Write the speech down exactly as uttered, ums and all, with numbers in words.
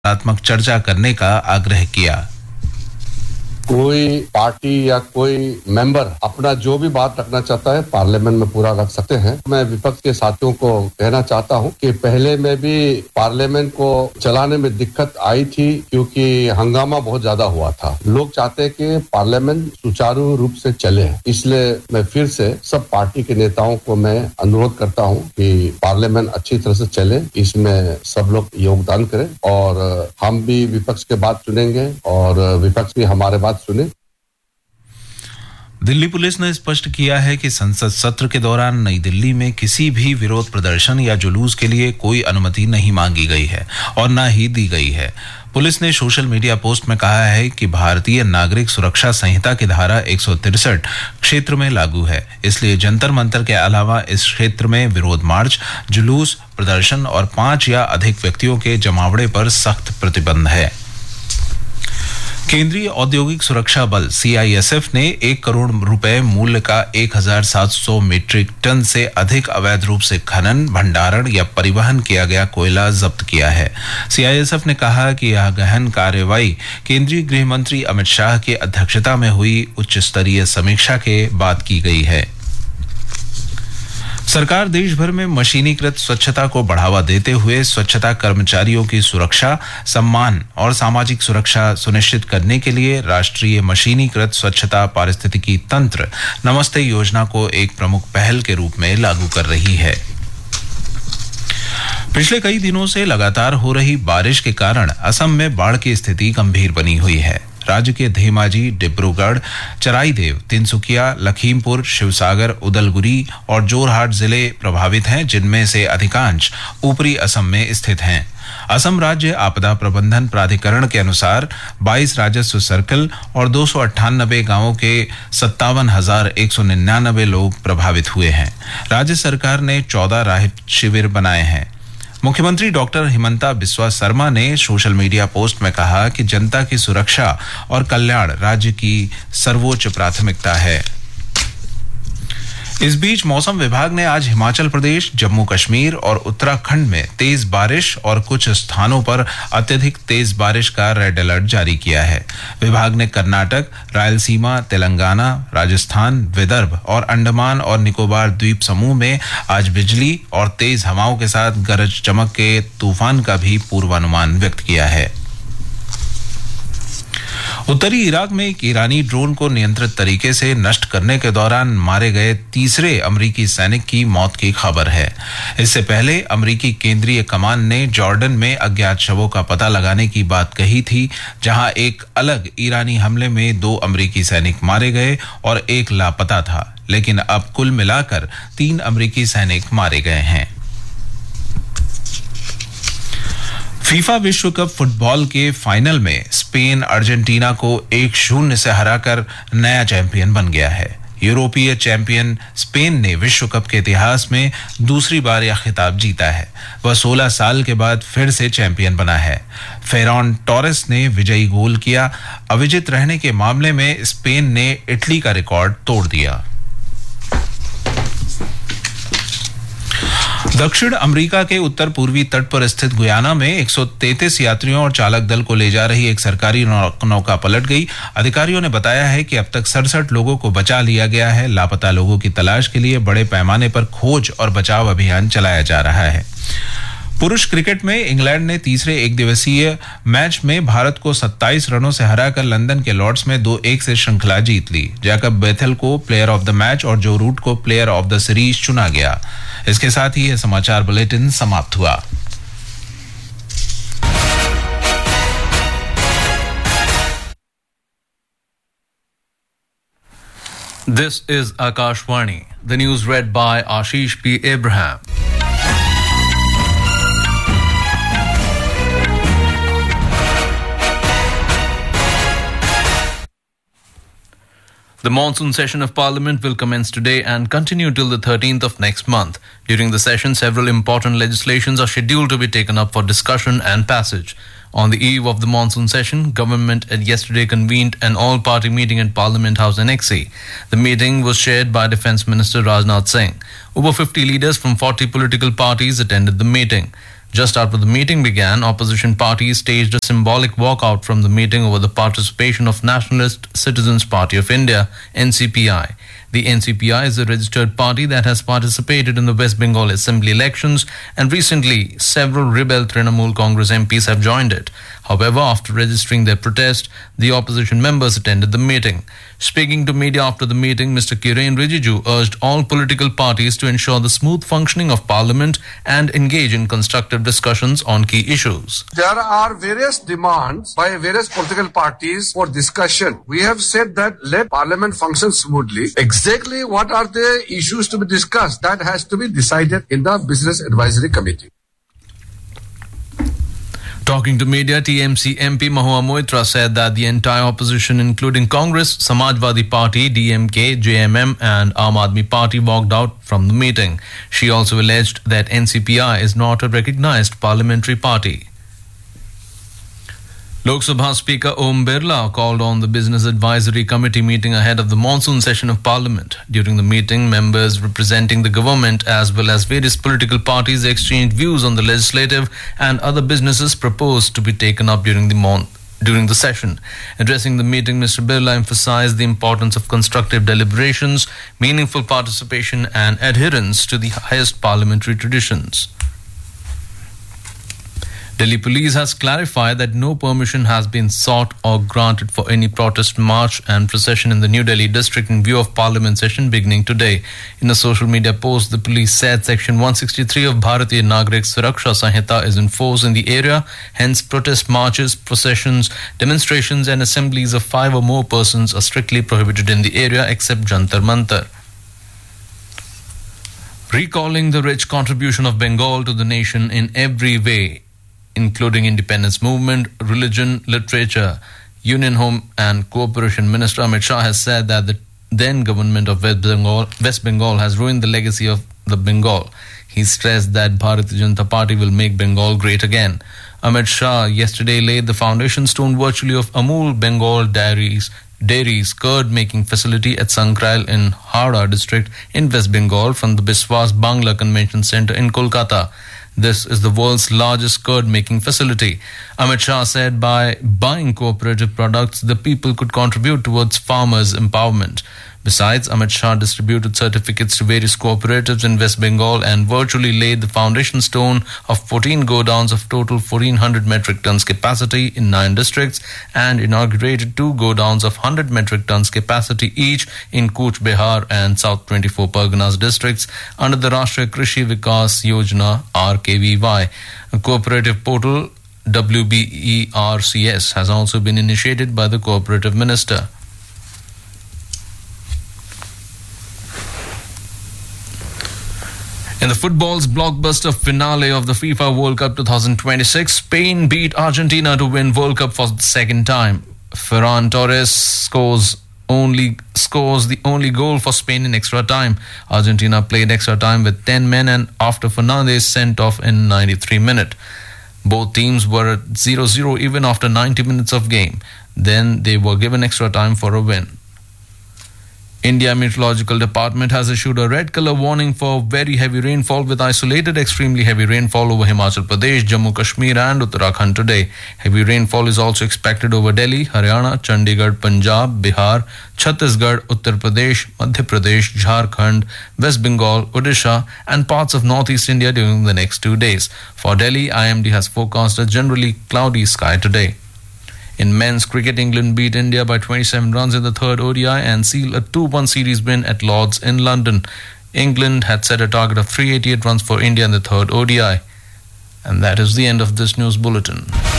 सकारात्मक चर्चा करने का आग्रह किया। कोई पार्टी या कोई मेंबर अपना जो भी बात रखना चाहता है पार्लियामेंट में पूरा रख सकते हैं। मैं विपक्ष के साथियों को कहना चाहता हूं कि पहले में भी पार्लियामेंट को चलाने में दिक्कत आई थी क्योंकि हंगामा बहुत ज्यादा हुआ था। लोग चाहते हैं कि पार्लियामेंट सुचारू रूप से चले, इसलिए मैं फिर से सब पार्टी के नेताओं को मैं अनुरोध करता हूं कि पार्लियामेंट अच्छी तरह से चले, इसमें सब लोग योगदान करें और हम भी विपक्ष के बात सुनेंगे और विपक्ष भी हमारे बात सुने। दिल्ली पुलिस ने स्पष्ट किया है कि संसद सत्र के दौरान नई दिल्ली में किसी भी विरोध प्रदर्शन या जुलूस के लिए कोई अनुमति नहीं मांगी गई है और न ही दी गई है। पुलिस ने सोशल मीडिया पोस्ट में कहा है कि भारतीय नागरिक सुरक्षा संहिता की धारा एक सौ तिरसठ क्षेत्र में लागू है, इसलिए जंतर मंतर के अलावा इस क्षेत्र में विरोध मार्च, जुलूस, प्रदर्शन और पांच या अधिक व्यक्तियों के जमावड़े पर सख्त प्रतिबंध है। केंद्रीय औद्योगिक सुरक्षा बल सी आई एस एफ ने एक करोड़ रुपए मूल्य का एक हजार सात सौ मीट्रिक टन से अधिक अवैध रूप से खनन, भंडारण या परिवहन किया गया कोयला जब्त किया है। सी आई एस एफ ने कहा कि यह गहन कार्रवाई केंद्रीय गृह मंत्री अमित शाह की अध्यक्षता में हुई उच्च स्तरीय समीक्षा के बाद की गई है। सरकार देश भर में मशीनीकृत स्वच्छता को बढ़ावा देते हुए स्वच्छता कर्मचारियों की सुरक्षा, सम्मान और सामाजिक सुरक्षा सुनिश्चित करने के लिए राष्ट्रीय मशीनीकृत स्वच्छता पारिस्थितिकी तंत्र नमस्ते योजना को एक प्रमुख पहल के रूप में लागू कर रही है। पिछले कई दिनों से लगातार हो रही बारिश के कारण असम में बाढ़ की स्थिति गंभीर बनी हुई है। राज्य के धेमाजी, डिब्रूगढ़, चराईदेव, तिनसुकिया, लखीमपुर, शिवसागर, उदलगुरी और जोरहाट जिले प्रभावित हैं, जिनमें से अधिकांश ऊपरी असम में स्थित हैं। असम राज्य आपदा प्रबंधन प्राधिकरण के अनुसार बाईस राजस्व सर्कल और दो सौ अट्ठानबे गांवों के सत्तावन हजार एक सौ निन्यानबे लोग प्रभावित हुए हैं। राज्य सरकार ने चौदह राहत शिविर बनाए हैं। मुख्यमंत्री डॉक्टर हिमंता बिस्वा शर्मा ने सोशल मीडिया पोस्ट में कहा कि जनता की सुरक्षा और कल्याण राज्य की सर्वोच्च प्राथमिकता है। इस बीच मौसम विभाग ने आज हिमाचल प्रदेश, जम्मू कश्मीर और उत्तराखंड में तेज बारिश और कुछ स्थानों पर अत्यधिक तेज बारिश का रेड अलर्ट जारी किया है। विभाग ने कर्नाटक, रायलसीमा, तेलंगाना, राजस्थान, विदर्भ और अंडमान और निकोबार द्वीप समूह में आज बिजली और तेज हवाओं के साथ गरज चमक के तूफान का भी पूर्वानुमान व्यक्त किया है। उत्तरी इराक में एक ईरानी ड्रोन को नियंत्रित तरीके से नष्ट करने के दौरान मारे गए तीसरे अमेरिकी सैनिक की मौत की खबर है। इससे पहले अमेरिकी केंद्रीय कमान ने जॉर्डन में अज्ञात शवों का पता लगाने की बात कही थी, जहां एक अलग ईरानी हमले में दो अमेरिकी सैनिक मारे गए और एक लापता था, लेकिन अब कुल मिलाकर तीन अमेरिकी सैनिक मारे गए हैं। फीफा विश्व कप फुटबॉल के फाइनल में स्पेन अर्जेंटीना को एक शून्य से हराकर नया चैंपियन बन गया है। यूरोपीय चैंपियन स्पेन ने विश्व कप के इतिहास में दूसरी बार यह खिताब जीता है। वह सोलह साल के बाद फिर से चैंपियन बना है। फेरॉन टोरेस ने विजयी गोल किया। अविजित रहने के मामले में स्पेन ने इटली का रिकॉर्ड तोड़ दिया। दक्षिण अमेरिका के उत्तर पूर्वी तट पर स्थित गुयाना में एक सौ तैंतीस यात्रियों और चालक दल को ले जा रही एक सरकारी नौका पलट गई। अधिकारियों ने बताया है कि अब तक सड़सठ लोगों को बचा लिया गया है। लापता लोगों की तलाश के लिए बड़े पैमाने पर खोज और बचाव अभियान चलाया जा रहा है। पुरुष क्रिकेट में इंग्लैंड ने तीसरे एक दिवसीय मैच में भारत को सत्ताईस रनों से हराकर लंदन के लॉर्ड्स में दो एक से श्रृंखला जीत ली। जैकब बेथेल को प्लेयर ऑफ द मैच और जो रूट को प्लेयर ऑफ द सीरीज चुना गया। इसके साथ ही यह समाचार बुलेटिन समाप्त हुआ। This is Akashvani. The news read by Ashish P. Abraham. The monsoon session of Parliament will commence today and continue till the thirteenth of next month. During the session, several important legislations are scheduled to be taken up for discussion and passage. On the eve of the monsoon session, government had yesterday convened an all-party meeting at Parliament House Annexi. The meeting was chaired by Defence Minister Rajnath Singh. Over fifty leaders from forty political parties attended the meeting. Just after the meeting began, opposition parties staged a symbolic walkout from the meeting over the participation of Nationalist Citizens Party of India, N C P I. The N C P I is a registered party that has participated in the West Bengal Assembly elections, and recently several rebel Trinamool Congress M Ps have joined it. However, after registering their protest, the opposition members attended the meeting. Speaking to media after the meeting, Mister Kiren Rijiju urged all political parties to ensure the smooth functioning of Parliament and engage in constructive discussions on key issues. There are various demands by various political parties for discussion. We have said that let Parliament function smoothly. Exactly what are the issues to be discussed? That has to be decided in the Business Advisory Committee. Talking to media, T M C M P Mahua Moitra said that the entire opposition, including Congress, Samajwadi Party, D M K, J M M and Aam Aadmi Party, walked out from the meeting. She also alleged that N C P I is not a recognized parliamentary party. Lok Sabha Speaker Om Birla called on the Business Advisory Committee meeting ahead of the monsoon session of Parliament. During the meeting, members representing the government as well as various political parties exchanged views on the legislative and other businesses proposed to be taken up during the mon- during the session. Addressing the meeting, Mister Birla emphasized the importance of constructive deliberations, meaningful participation and adherence to the highest parliamentary traditions. Delhi Police has clarified that no permission has been sought or granted for any protest march and procession in the New Delhi district in view of Parliament session beginning today. In a social media post, the police said Section one sixty-three of Bharatiya Nagrik Suraksha Sanhita is in force in the area. Hence, protest marches, processions, demonstrations and assemblies of five or more persons are strictly prohibited in the area except Jantar Mantar. Recalling the rich contribution of Bengal to the nation in every way, including independence movement, religion, literature, Union Home and Cooperation Minister Amit Shah has said that the then government of West Bengal, West Bengal has ruined the legacy of the Bengal. He stressed that Bharatiya Janata Party will make Bengal great again. Amit Shah yesterday laid the foundation stone virtually of Amul Bengal Dairies Dairies curd making facility at Sankrail in Howrah district in West Bengal from the Biswas Bangla Convention Centre in Kolkata. This is the world's largest curd making facility. Amit Shah said by buying cooperative products, the people could contribute towards farmers' empowerment. Besides, Amit Shah distributed certificates to various cooperatives in West Bengal and virtually laid the foundation stone of fourteen godowns of total fourteen hundred metric tons capacity in nine districts and inaugurated two godowns of one hundred metric tons capacity each in Cooch Behar and South twenty-four Parganas districts under the Rashtriya Krishi Vikas Yojana R K V Y. A cooperative portal W B E R C S has also been initiated by the cooperative minister. In the football's blockbuster finale of the FIFA World Cup twenty twenty-six, Spain beat Argentina to win World Cup for the second time. Ferran Torres scores only scores the only goal for Spain in extra time. Argentina played extra time with ten men and after Fernandes sent off in ninety-three minutes. Both teams were at zero zero even after ninety minutes of game. Then they were given extra time for a win. India Meteorological Department has issued a red color warning for very heavy rainfall with isolated extremely heavy rainfall over Himachal Pradesh, Jammu Kashmir and Uttarakhand today. Heavy rainfall is also expected over Delhi, Haryana, Chandigarh, Punjab, Bihar, Chhattisgarh, Uttar Pradesh, Madhya Pradesh, Jharkhand, West Bengal, Odisha and parts of northeast India during the next two days. For Delhi, I M D has forecast a generally cloudy sky today. In men's cricket, England beat India by twenty-seven runs in the third O D I and sealed a two one series win at Lord's in London. England had set a target of three hundred eighty-eight runs for India in the third O D I. And that is the end of this news bulletin.